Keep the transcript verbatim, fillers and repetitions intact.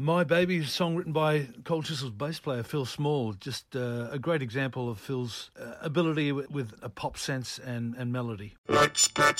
My Baby, song written by Cold Chisel's bass player Phil Small, just uh, a great example of Phil's uh, ability with, with a pop sense and, and melody. Let's get